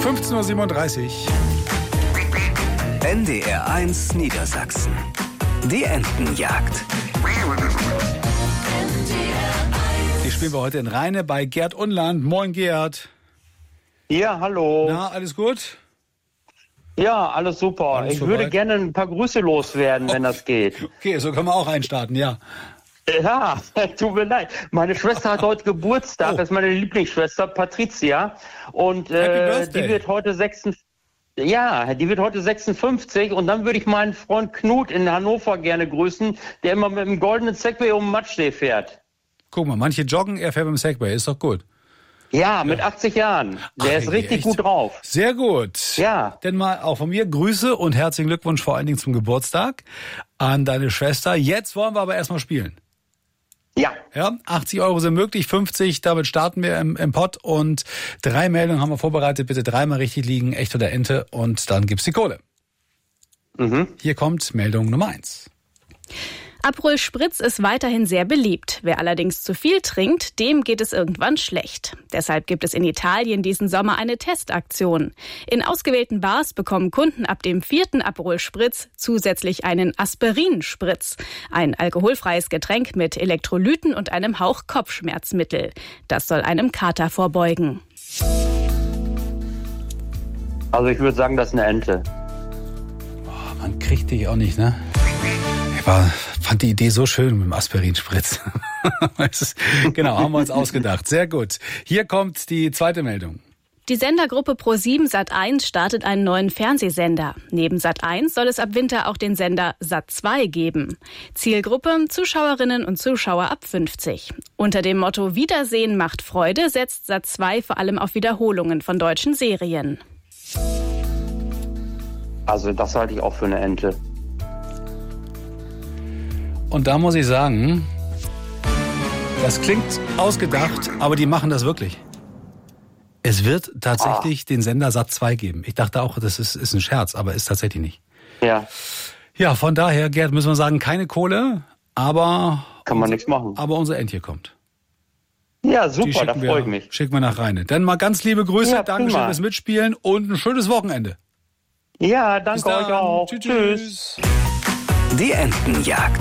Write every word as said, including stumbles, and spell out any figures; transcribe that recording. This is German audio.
fünfzehn Uhr siebenunddreißig. N D R eins Niedersachsen. Die Entenjagd. Die spielen wir heute in Rheine bei Gerd Unland. Moin Gerd. Ja, hallo. Na, alles gut? Ja, alles super. Alles ich soweit? würde gerne ein paar Grüße loswerden, wenn das geht. Okay, so können wir auch einstarten, ja. Ja, tut mir leid. Meine Schwester hat heute Geburtstag. Oh. Das ist meine Lieblingsschwester, Patricia. Und Happy äh, Birthday. die wird heute sechsundfünfzig. Ja, die wird heute sechsundfünfzig. Und dann würde ich meinen Freund Knut in Hannover gerne grüßen, der immer mit dem goldenen Segway um den Matschsee fährt. Guck mal, manche joggen, er fährt mit dem Segway, ist doch gut. Ja, mit achtzig Jahren. Der Ach, ist richtig echt? gut drauf. Sehr gut. Ja. Denn mal auch von mir Grüße und herzlichen Glückwunsch vor allen Dingen zum Geburtstag an deine Schwester. Jetzt wollen wir aber erstmal spielen. Ja. Ja, achtzig Euro sind möglich, fünfzig, damit starten wir im, im Pott und drei Meldungen haben wir vorbereitet. Bitte dreimal richtig liegen, echt oder Ente, und dann gibt's die Kohle. Mhm. Hier kommt Meldung Nummer eins. Aperol Spritz ist weiterhin sehr beliebt. Wer allerdings zu viel trinkt, dem geht es irgendwann schlecht. Deshalb gibt es in Italien diesen Sommer eine Testaktion. In ausgewählten Bars bekommen Kunden ab dem vierten Aperol Spritz zusätzlich einen Aspirin-Spritz. Ein alkoholfreies Getränk mit Elektrolyten und einem Hauch Kopfschmerzmittel. Das soll einem Kater vorbeugen. Also ich würde sagen, das ist eine Ente. Boah, man kriegt dich auch nicht, ne? Ich war, fand die Idee so schön mit dem Aspirinspritz. Es ist- genau, haben wir uns ausgedacht. Sehr gut. Hier kommt die zweite Meldung. Die Sendergruppe ProSieben Sat eins startet einen neuen Fernsehsender. Neben Sat eins soll es ab Winter auch den Sender Sat zwei geben. Zielgruppe Zuschauerinnen und Zuschauer ab fünfzig. Unter dem Motto Wiedersehen macht Freude setzt Sat zwei vor allem auf Wiederholungen von deutschen Serien. Also das halte ich auch für eine Ente. Und da muss ich sagen, das klingt ausgedacht, aber die machen das wirklich. Es wird tatsächlich den Sender Sat zwei geben. Ich dachte auch, das ist, ist ein Scherz, aber ist tatsächlich nicht. Ja, Ja, von daher, Gerd, müssen wir sagen, keine Kohle, aber, kann man nichts machen. aber unser Entje kommt. Ja, Die super, da schicken freue ich wir, mich. schicken wir nach Rheine. Dann mal ganz liebe Grüße, Ja, Dankeschön prima. fürs Mitspielen und ein schönes Wochenende. Ja, Bis danke euch dann. auch. Tschüss. Tschüss. Tschüss. Die Entenjagd.